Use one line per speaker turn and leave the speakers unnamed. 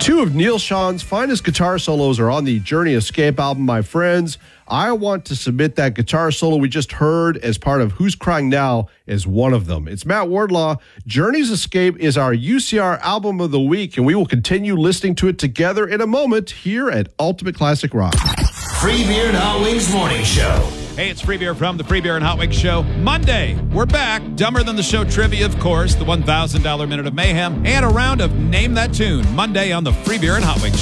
Two of Neil Sean's finest guitar solos are on the Journey Escape album, my friends. I want to submit that guitar solo we just heard as part of Who's Crying Now as one of them. It's Matt Wardlaw. Journey's Escape is our UCR album of the week, and we will continue listening to it together in a moment here at Ultimate Classic Rock.
Free Beer and Hot Wings Morning Show.
Hey, it's Free Beer from the Free Beer and Hot Wings Show. Monday, we're back. Dumber Than the Show trivia, of course, the $1,000 Minute of Mayhem, and a round of Name That Tune. Monday on the Free Beer and Hot Wings